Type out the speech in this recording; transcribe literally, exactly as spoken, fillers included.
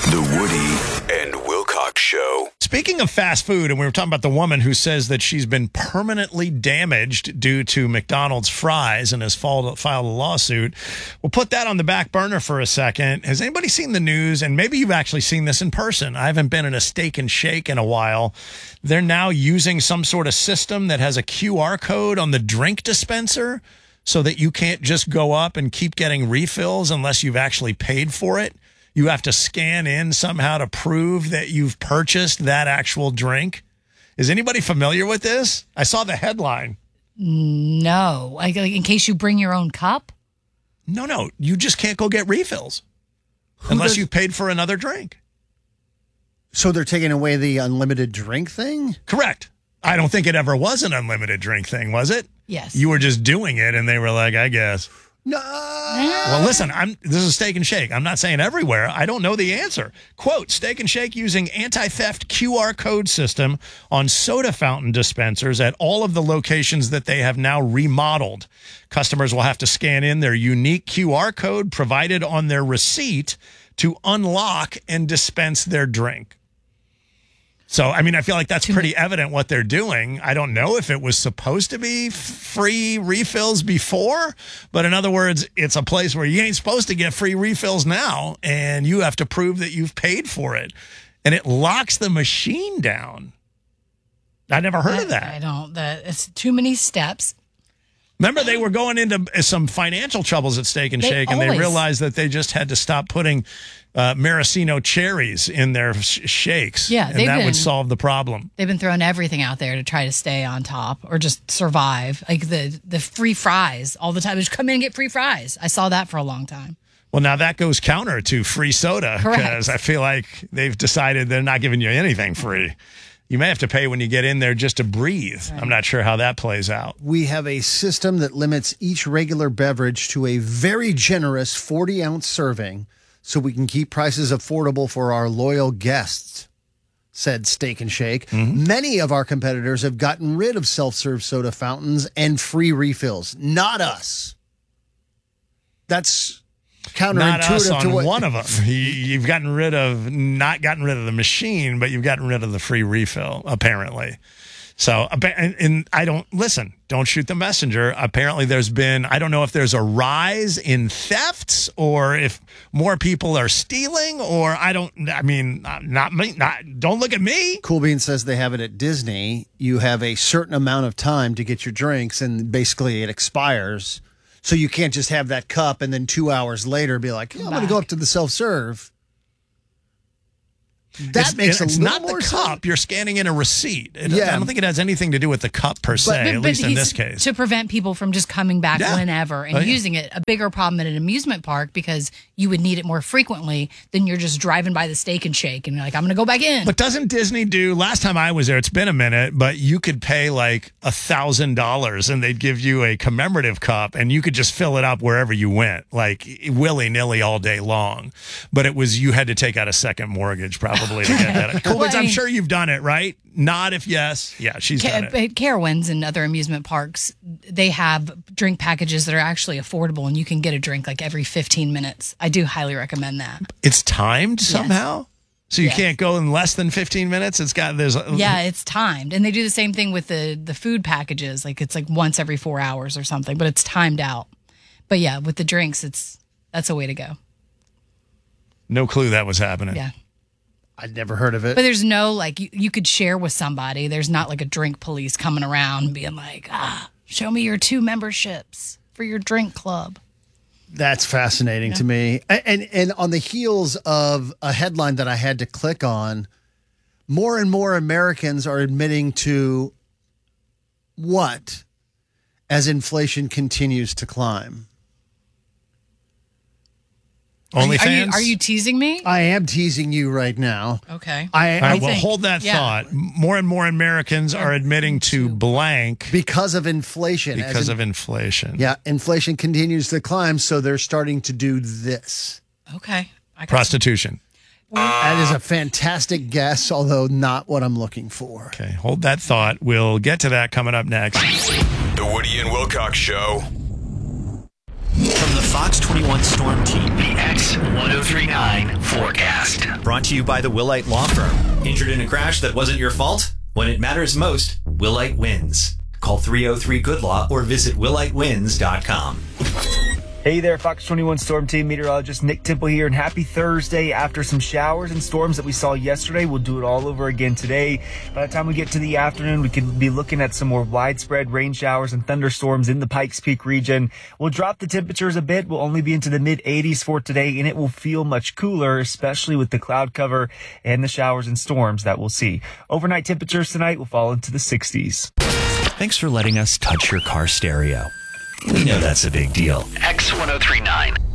The Woody and Wilcox Show. Speaking of fast food, and we were talking about the woman who says that she's been permanently damaged due to McDonald's fries and has filed, filed a lawsuit. We'll put that on the back burner for a second. Has anybody seen the news? And maybe you've actually seen this in person. I haven't been in a Steak and Shake in a while. They're now using some sort of system that has a Q R code on the drink dispenser so that you can't just go up and keep getting refills unless you've actually paid for it. You have to scan in somehow to prove that you've purchased that actual drink. Is anybody familiar with this? I saw the headline. No. Like, like in case you bring your own cup? No, no. You just can't go get refills Who unless does- you've paid for another drink. So they're taking away the unlimited drink thing? Correct. I don't think it ever was an unlimited drink thing, was it? Yes. You were just doing it, and they were like, I guess. No. Well, listen, I'm this is Steak and Shake. I'm not saying everywhere. I don't know the answer. Quote, Steak and Shake using anti-theft Q R code system on soda fountain dispensers at all of the locations that they have now remodeled. Customers will have to scan in their unique Q R code provided on their receipt to unlock and dispense their drink. So, I mean, I feel like that's pretty evident what they're doing. I don't know if it was supposed to be free refills before, but in other words, it's a place where you ain't supposed to get free refills now, and you have to prove that you've paid for it. And it locks the machine down. I never heard I, of that. I don't. That it's too many steps. Remember, they were going into some financial troubles at Steak and They Shake, and always- they realized that they just had to stop putting uh, maraschino cherries in their sh- shakes. Yeah, and they've that been- would solve the problem. They've been throwing everything out there to try to stay on top or just survive. Like the the free fries all the time. Just come in and get free fries. I saw that for a long time. Well, now that goes counter to free soda Correct. because I feel like they've decided they're not giving you anything free. You may have to pay when you get in there just to breathe. Right. I'm not sure how that plays out. We have a system that limits each regular beverage to a very generous forty-ounce serving so we can keep prices affordable for our loyal guests, said Steak and Shake. Mm-hmm. Many of our competitors have gotten rid of self-serve soda fountains and free refills. Not us. That's counterintuitive Not us on to what one of them. You, you've gotten rid of, not gotten rid of the machine, but you've gotten rid of the free refill, apparently. So, and, and I don't, listen, don't shoot the messenger. Apparently there's been, I don't know if there's a rise in thefts or if more people are stealing or I don't, I mean, not me, not, don't look at me. Cool Bean says they have it at Disney. You have a certain amount of time to get your drinks and basically it expires. So you can't just have that cup and then two hours later be like, yeah, I'm going to go up to the self-serve. That it's, makes it's a little not more the cup. sense. You're scanning in a receipt. It, Yeah. I don't think it has anything to do with the cup per se, But- at but least in he's- this case. To prevent people from just coming back Yeah. whenever and Oh, yeah. using it. A bigger problem at an amusement park because you would need it more frequently than you're just driving by the Steak and Shake and you're like, I'm going to go back in. But doesn't Disney do, last time I was there, it's been a minute, but you could pay like a thousand dollars and they'd give you a commemorative cup and you could just fill it up wherever you went, like willy nilly all day long. But it was, you had to take out a second mortgage probably to get that. Cool, Well, I I'm mean- sure you've done it, right? Not if yes. Yeah, she's Ca- done it. at Carowinds and other amusement parks, they have drink packages that are actually affordable and you can get a drink like every fifteen minutes. I do highly recommend that. It's timed somehow? So you Yes. can't go in less than fifteen minutes? It's got, there's. Yeah, it's timed. And they do the same thing with the, the food packages. Like it's like once every four hours or something, but it's timed out. But yeah, with the drinks, it's that's a way to go. No clue that was happening. Yeah. I'd never heard of it. But there's no, like, you, you could share with somebody. There's not like a drink police coming around and being like, ah, show me your two memberships for your drink club. That's fascinating to me. And, and and on the heels of a headline that I had to click on, more and more Americans are admitting to what as inflation continues to climb. OnlyFans? Are you, are you teasing me? I am teasing you right now. Okay. I, All right, I well, think- hold that yeah. thought. More and more Americans are admitting to blank because of inflation. as because in- of inflation. yeah, inflation continues to climb, so they're starting to do this. Okay. I got Prostitution. That is a fantastic guess, although not what I'm looking for. Okay, hold that thought. We'll get to that coming up next. The Woody and Wilcox Show. From the Fox twenty-one Storm Team, the X ten thirty-nine forecast. brought to you by the Willite Law Firm. Injured in a crash that wasn't your fault? When it matters most, Willite wins. Call three oh three good law or visit willite wins dot com. Hey there, Fox twenty-one Storm Team meteorologist Nick Temple here, and happy Thursday. After some showers and storms that we saw yesterday, we'll do it all over again today. By the time we get to the afternoon, we could be looking at some more widespread rain showers and thunderstorms in the Pikes Peak region. We'll drop the temperatures a bit. We'll only be into the mid eighties for today, and it will feel much cooler, especially with the cloud cover and the showers and storms that we'll see. Overnight temperatures tonight will fall into the sixties. Thanks for letting us touch your car stereo. We know that's a big deal. X ten thirty-nine.